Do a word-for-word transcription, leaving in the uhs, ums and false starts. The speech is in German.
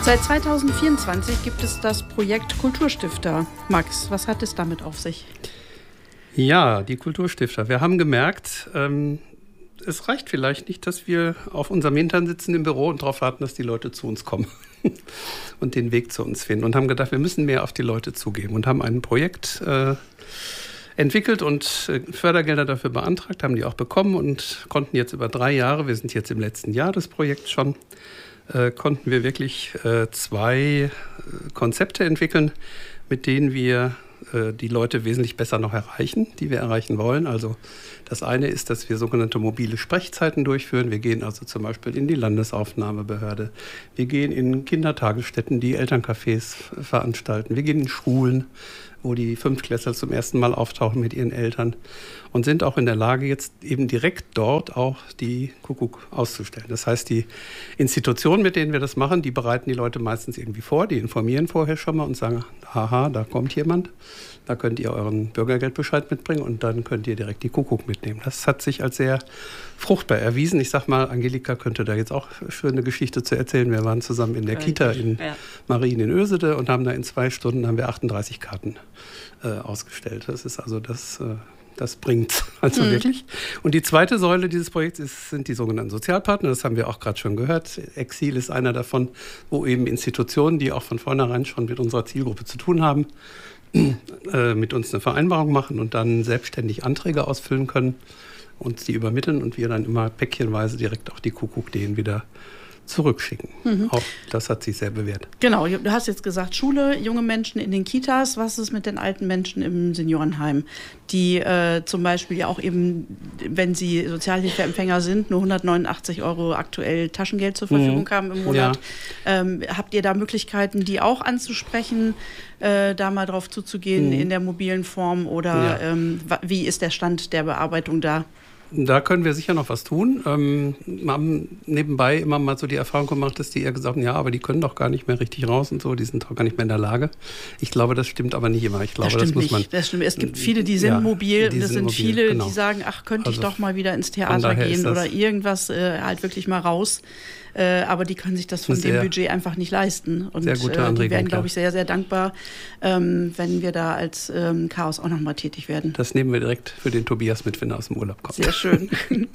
Seit zweitausendvierundzwanzig gibt es das Projekt Kulturstifter. Max, was hat es damit auf sich? Ja, die Kulturstifter. Wir haben gemerkt, ähm, es reicht vielleicht nicht, dass wir auf unserem Hintern sitzen im Büro und darauf warten, dass die Leute zu uns kommen und den Weg zu uns finden. Und haben gedacht, wir müssen mehr auf die Leute zugeben und haben ein Projekt äh, entwickelt und äh, Fördergelder dafür beantragt, haben die auch bekommen und konnten jetzt über drei Jahre, wir sind jetzt im letzten Jahr des Projekts schon, äh, konnten wir wirklich äh, zwei äh, Konzepte entwickeln, mit denen wir äh, die Leute wesentlich besser noch erreichen, die wir erreichen wollen. Also das eine ist, dass wir sogenannte mobile Sprechzeiten durchführen. Wir gehen also zum Beispiel in die Landesaufnahmebehörde. Wir gehen in Kindertagesstätten, die Elterncafés veranstalten. Wir gehen in Schulen, wo die Fünftklässler zum ersten Mal auftauchen mit ihren Eltern und sind auch in der Lage, jetzt eben direkt dort auch die Kuckuck auszustellen. Das heißt, die Institutionen, mit denen wir das machen, die bereiten die Leute meistens irgendwie vor, die informieren vorher schon mal und sagen, haha, da kommt jemand, da könnt ihr euren Bürgergeldbescheid mitbringen und dann könnt ihr direkt die Kuckuck mitnehmen. Das hat sich als sehr fruchtbar erwiesen. Ich sag mal, Angelika könnte da jetzt auch für eine Geschichte zu erzählen. Wir waren zusammen in der Kita in ja. Marien in Ösede und haben da in zwei Stunden haben wir achtunddreißig Karten äh, ausgestellt. Das ist also das, äh, das bringt also mhm. wirklich. Und die zweite Säule dieses Projekts ist, sind die sogenannten Sozialpartner. Das haben wir auch gerade schon gehört. Exil ist einer davon, wo eben Institutionen, die auch von vornherein schon mit unserer Zielgruppe zu tun haben, äh, mit uns eine Vereinbarung machen und dann selbstständig Anträge ausfüllen können, uns die übermitteln und wir dann immer päckchenweise direkt auch die Kuckuck denen wieder zurückschicken. Mhm. Auch das hat sich sehr bewährt. Genau, du hast jetzt gesagt, Schule, junge Menschen in den Kitas. Was ist mit den alten Menschen im Seniorenheim, die äh, zum Beispiel ja auch eben, wenn sie Sozialhilfeempfänger sind, nur hundertneunundachtzig Euro aktuell Taschengeld zur Verfügung mhm. haben im Monat. Ja. Ähm, habt ihr da Möglichkeiten, die auch anzusprechen, äh, da mal drauf zuzugehen mhm. in der mobilen Form oder ja. ähm, wie ist der Stand der Bearbeitung da? Da können wir sicher noch was tun. Ähm, wir haben nebenbei immer mal so die Erfahrung gemacht, dass die eher gesagt haben, ja, aber die können doch gar nicht mehr richtig raus und so, die sind doch gar nicht mehr in der Lage. Ich glaube, das stimmt aber nicht immer. Ich glaube, das, das muss nicht. man. Das stimmt. Es gibt viele, die sind ja, mobil die und es sind, sind mobil, viele, genau. die sagen, ach, könnte ich also doch mal wieder ins Theater gehen oder irgendwas äh, halt wirklich mal raus. Äh, aber die können sich das von dem Budget einfach nicht leisten. Und sehr gute Anregung, äh, die werden, glaube ich, sehr, sehr dankbar, ähm, wenn wir da als ähm, Chaos auch nochmal tätig werden. Das nehmen wir direkt für den Tobias mit, wenn er aus dem Urlaub kommt. Sehr schön.